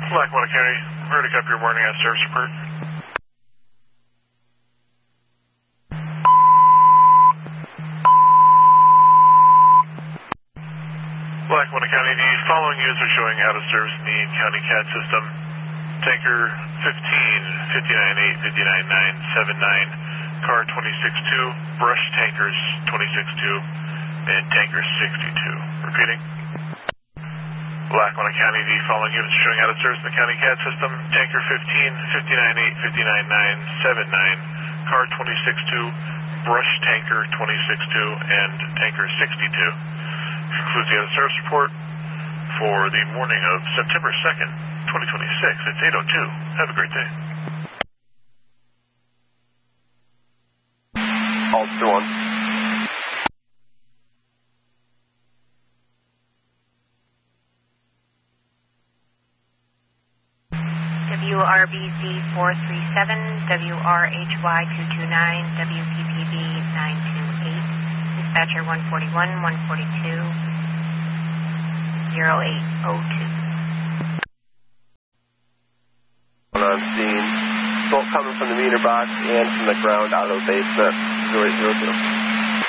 Lackawanna County, verdict up your morning on service report. Lackawanna County, the following units are showing out of service in the county CAT system. Tanker 15, 59.8, 59.9, 79, car 26.2, brush tankers 26.2, and tanker 62. Repeating. Lackawanna County, the following units are showing out of service in the county CAT system. Tanker 15, 59.8, 59.9, 79, car 26.2, brush tanker 26.2, and tanker 62. Concludes the out of service report for the morning of September 2nd, 2026. It's 8:02. Have a great day. All still on. WRBC 437, WRHY 229, WPPB 928, dispatcher 141, 142, 0802. On scene. Smoke coming from the meter box and from the ground out of the basement. 0802.